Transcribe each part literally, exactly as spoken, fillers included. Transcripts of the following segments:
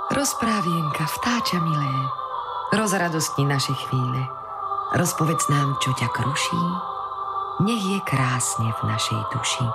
Rozprávienka, vtáča milé, rozradostni naše chvíle. Rozpovedz nám, čo ťa kruší, nech je krásne v našej duši.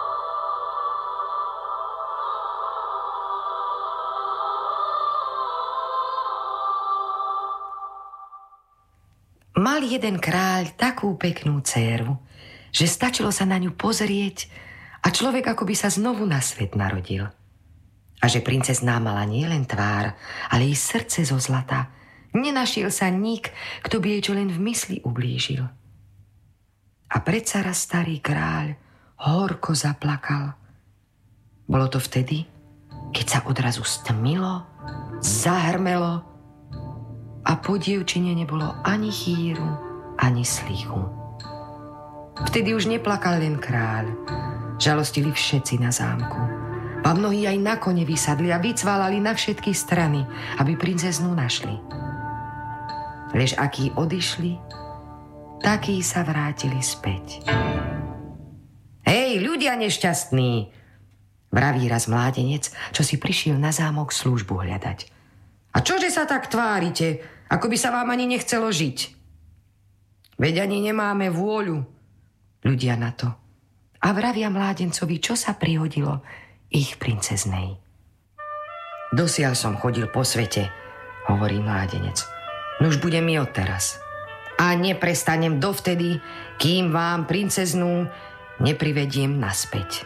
Mal jeden kráľ takú peknú dcéru, že stačilo sa na ňu pozrieť a človek akoby sa znovu na svet narodil. A že princezná mala nielen tvár, ale i srdce zo zlata. Nenašiel sa nik, kto by jej čo len v mysli ublížil. A predsa raz starý kráľ horko zaplakal. Bolo to vtedy, keď sa odrazu stmilo, zahrmelo a po dievčine nebolo ani chýru, ani slichu. Vtedy už neplakal len kráľ, žalostili všetci na zámku. A mnohí aj na kone vysadli a vycválali na všetky strany, aby princeznú našli. Lež akí odišli, takí sa vrátili späť. Hej, ľudia nešťastní, vraví raz mládenec, čo si prišiel na zámok službu hľadať. A čože sa tak tvárite, ako by sa vám ani nechcelo žiť? Veď ani nemáme vôľu, ľudia na to. A vravia mládencovi, čo sa prihodilo ich princeznej. Dosiaľ som chodil po svete, hovorí mládenec. Nuž bude mi odteraz. A neprestanem dovtedy, kým vám princeznú neprivediem naspäť.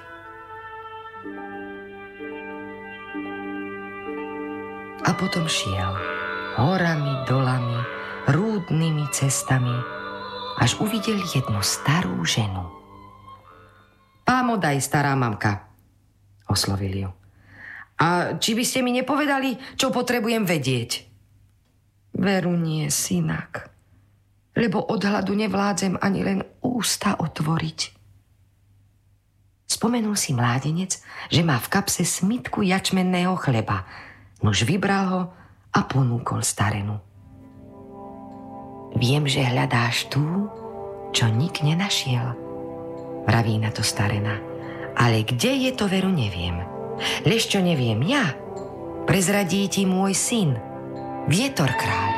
A potom šiel horami, dolami, rúdnymi cestami, až uvidel jednu starú ženu. Pámodaj, stará mamka, oslovil ju. A či by ste mi nepovedali, čo potrebujem vedieť? Veru nie, synak, lebo od hladu nevládzem ani len ústa otvoriť. Spomenul si mládenec, že má v kapse smitku jačmenného chleba, nuž vybral ho a ponúkol starenu. Viem, že hľadáš tú, čo nik nenašiel, vraví na to starena. Ale kde je to, veru neviem. Lež čo neviem ja, prezradí ti môj syn, Vietor kráľ.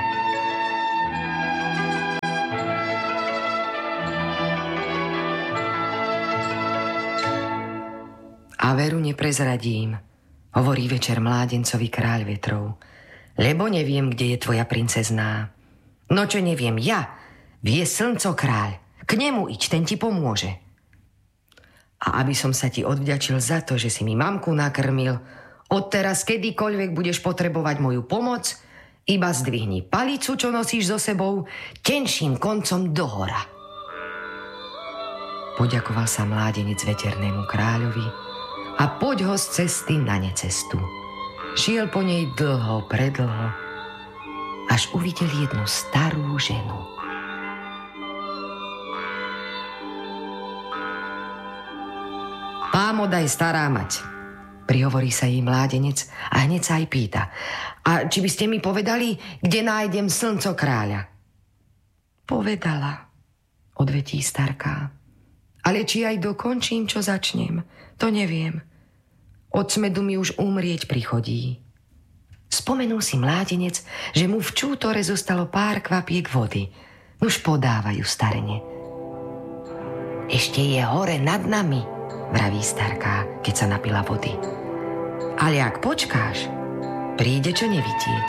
A veru neprezradím, hovorí večer mládencovi kráľ vetrov, lebo neviem, kde je tvoja princezná. No čo neviem ja, vie slnco kráľ, k nemu iď, ten ti pomôže. A aby som sa ti odvďačil za to, že si mi mamku nakrmil, odteraz kedykoľvek budeš potrebovať moju pomoc, iba zdvihni palicu, čo nosíš so sebou, tenším koncom dohora. Poďakoval sa mládenec veternému kráľovi a poď ho z cesty na necestu. Šiel po nej dlho, predlho, až uvidel jednu starú ženu. Pámodaj, stará mať, prihovorí sa jej mládenec a hneď sa aj pýta. A či by ste mi povedali, kde nájdem slnco kráľa? Povedala, odvetí starká. Ale či aj dokončím, čo začnem, to neviem. Od smedu mi už umrieť prichodí. Spomenul si mládenec, že mu v čútore zostalo pár kvapiek vody. Už podávajú starene. Ešte je hore nad nami, vraví starká, keď sa napila vody. Ale ak počkáš, príde čo nevidieť.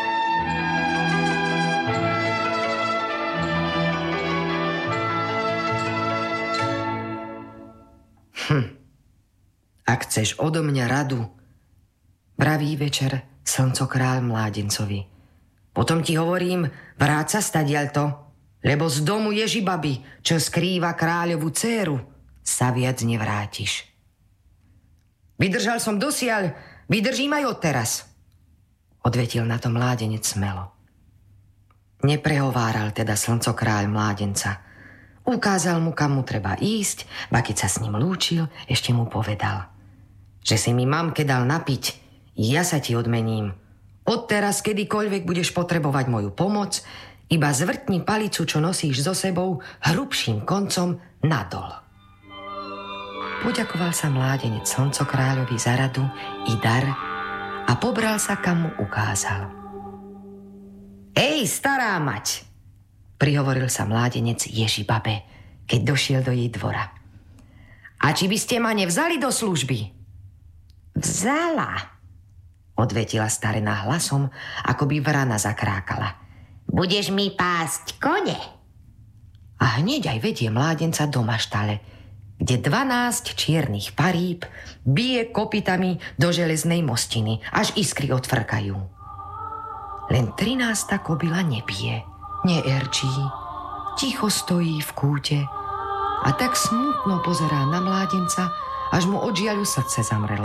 Hm. Ak chceš odo mňa radu, vraví večer slnco kráľ mládencovi, potom ti hovorím, vráť sa stadiaľto, lebo z domu Ježibaby, čo skrýva kráľovú dcéru, sa viac nevrátiš. Vydržal som dosiaľ, vydržím aj odteraz, odvetil na to mládenec smelo. Neprehováral teda slnco kráľ mládenca. Ukázal mu, kam mu treba ísť, a keď sa s ním lúčil, ešte mu povedal, že si mi mamke dal napiť, ja sa ti odmením. Odteraz kedykoľvek budeš potrebovať moju pomoc, iba zvrtni palicu, čo nosíš so sebou, hrubším koncom nadol. Poďakoval sa mládenec slnco kráľovi za radu i dar a a pobral sa, kam mu ukázal. Ej, stará mať, prihovoril sa mládenec Ježibabe, keď došiel do jej dvora. A či by ste ma nevzali do služby? Vzala, odvetila starená hlasom, ako by vrana zakrákala. Budeš mi pásť kone? A hneď aj vedie mládenca do maštale, kde dvanásť čiernych paríb bije kopytami do železnej mostiny, až iskry odfrkajú. Len trinásta kobila nebije, neerčí, ticho stojí v kúte a tak smutno pozerá na mládenca, až mu od žiaľu srdce zamrelo.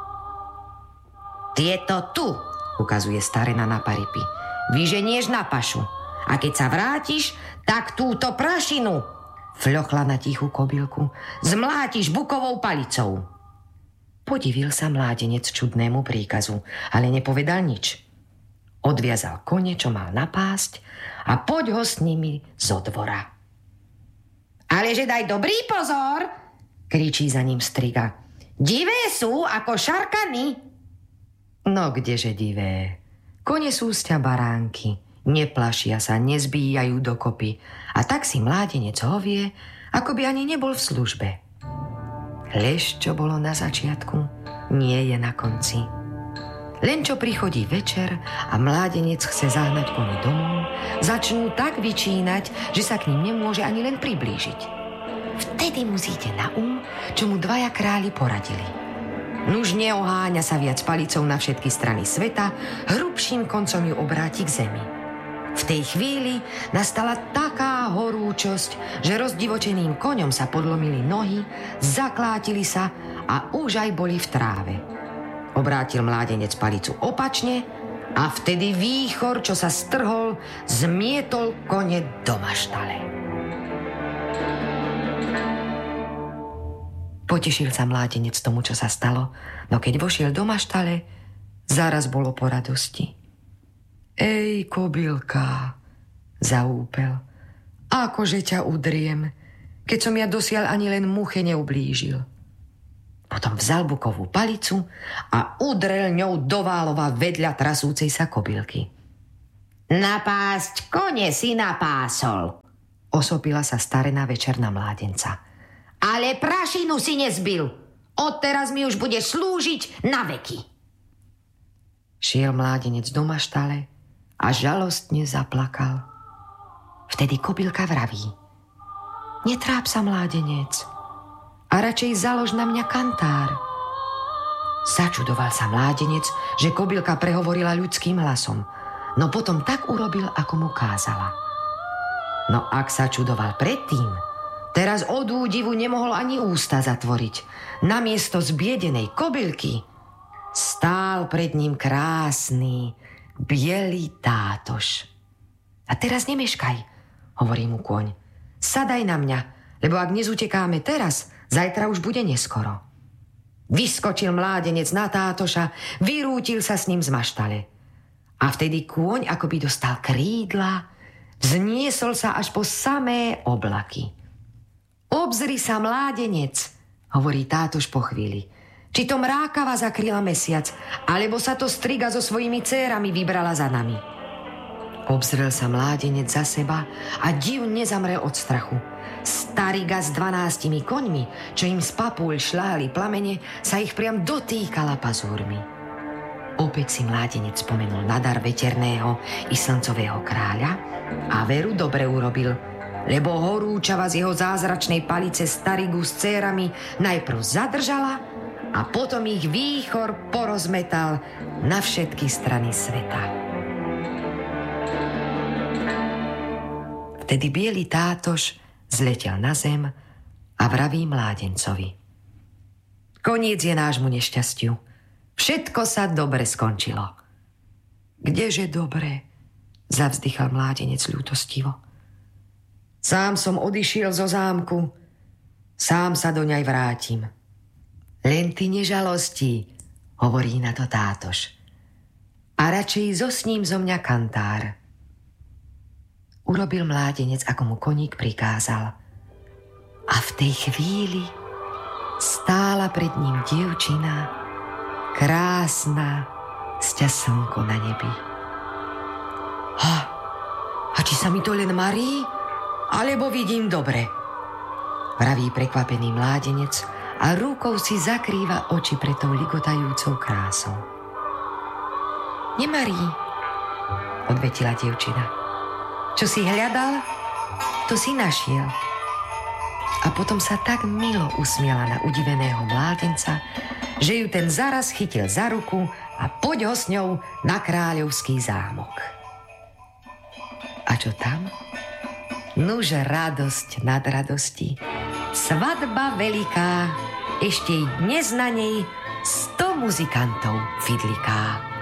Tieto tu, ukazuje starena na paripy, vyženieš na pašu a keď sa vrátiš, tak túto prašinu, fľochla na tichú kobylku, zmlátiš bukovou palicou. Podivil sa mládenec čudnému príkazu, ale nepovedal nič. Odviazal kone, čo mal napásť, a poď ho s nimi zo dvora. Aleže daj dobrý pozor, kričí za ním striga. Divé sú ako šarkany. No kdeže divé? Kone sú sťa baránky, neplašia sa, nezbíjajú dokopy a tak si mládenec hovie, ako by ani nebol v službe. Lež, čo bolo na začiatku, nie je na konci. Len čo prichodí večer a mládenec chce zahnať kone domov, začnú tak vyčínať, že sa k ním nemôže ani len priblížiť. Vtedy musíte na um, čo mu dvaja králi poradili. Nuž neoháňa sa viac palicou na všetky strany sveta, hrubším koncom ju obráti k zemi. V tej chvíli nastala taká horúčosť, že rozdivočeným koňom sa podlomili nohy, zaklátili sa a už aj boli v tráve. Obrátil mládenec palicu opačne a vtedy výchor, čo sa strhol, zmietol kone do maštale. Potešil sa mládenec tomu, čo sa stalo, no keď vošiel do maštale, zaraz bolo po radosti. Ej, kobylka, zaúpel, akože ťa udriem, keď som ja dosiaľ ani len muche neublížil. Potom vzal bukovú palicu a udrel ňou do válova vedľa trasúcej sa kobylky. Napásť kone si napásol, osopila sa starená večerná mládenca. Ale prašinu si nezbil. Odteraz mi už budeš slúžiť na veky. Šiel mládenec do maštale a žalostne zaplakal. Vtedy kobylka vraví. Netráp sa, mládenec, a radšej založ na mňa kantár. Začudoval sa mládenec, že kobylka prehovorila ľudským hlasom, no potom tak urobil, ako mu kázala. No ak sa čudoval predtým, teraz od údivu nemohol ani ústa zatvoriť. Namiesto zbiedenej kobylky stál pred ním krásny, bielý tátoš. A teraz nemeškaj, hovorí mu kôň. Sadaj na mňa, lebo ak nezutekáme teraz, zajtra už bude neskoro. Vyskočil mládenec na tátoša, vyrútil sa s ním z maštale. A vtedy kôň akoby dostal krídla, vzniesol sa až po samé oblaky. Obzri sa, mládenec, hovorí tátoš po chvíli. Či to mrákava zakryla mesiac, alebo sa to striga so svojimi dcérami vybrala za nami. Obzrel sa mládenec za seba a divne zamrel od strachu. Stariga s dvanástimi koňmi, čo im z papúľ šľahali plamene, sa ich priam dotýkala pazúrmi. Opäť si mládenec spomenul na dar veterného i slncového kráľa a veru dobre urobil, lebo horúčava z jeho zázračnej palice starigu s dcérami najprv zadržala a potom ich výchor porozmetal na všetky strany sveta. Vtedy biely tátoš zletel na zem a vraví mládencovi. Koniec je nášmu nešťastiu. Všetko sa dobre skončilo. Kdeže dobre? Zavzdychal mládenec ľútostivo. Sám som odišiel zo zámku, sám sa do ňaj vrátim. Len ty nežalostí, hovorí na to tátoš. A radšej zosním zo mňa kantár. Urobil mládenec, ako mu koník prikázal. A v tej chvíli stála pred ním dievčina, krásna, sťa slnko na nebi. Ha, a či sa mi to len marí, alebo vidím dobre? Vraví prekvapený mládenec a rukou si zakrýva oči pred tou ligotajúcou krásou. Nemarí, odvetila dievčina. Čo si hľadal, to si našiel. A potom sa tak milo usmiala na udiveného mládenca, že ju ten zaraz chytil za ruku a poď ho s ňou na kráľovský zámok. A čo tam? Nuž radosť nad radosti. Svadba veľká, ešte i dnes na nej sto muzikantov fidliká.